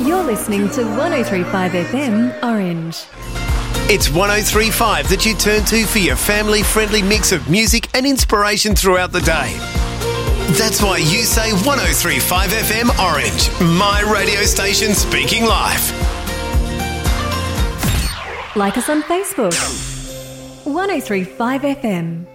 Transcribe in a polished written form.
You're listening to 103.5 FM Orange. It's 103.5 that you turn to for your family-friendly mix of music and inspiration throughout the day. That's why you say 103.5 FM Orange, my radio station speaking live. Like us on Facebook. 103.5 FM.